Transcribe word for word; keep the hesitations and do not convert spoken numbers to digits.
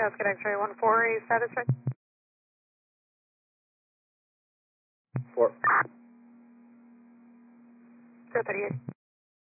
Cascade X-ray one four, a status check. Four. zero thirty-eight.